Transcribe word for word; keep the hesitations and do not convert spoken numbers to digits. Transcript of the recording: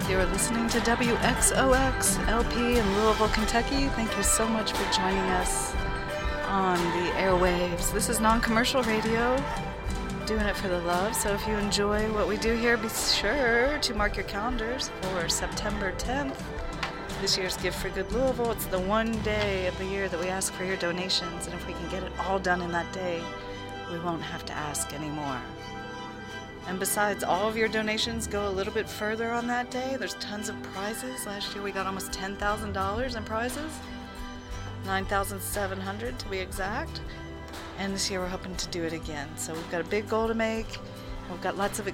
You're listening to W X O X L P in Louisville, Kentucky. Thank you so much for joining us on the airwaves. This is non-commercial radio, doing it for the love. So if you enjoy what we do here, be sure to mark your calendars for September tenth. This year's Gift for Good Louisville. It's the one day of the year that we ask for your donations, and if we can get it all done in that day, we won't have to ask anymore. And besides, all of your donations go a little bit further on that day. There's tons of prizes. Last year we got almost ten thousand dollars in prizes, nine thousand seven hundred dollars to be exact. And this year we're hoping to do it again. So we've got a big goal to make. We've got lots of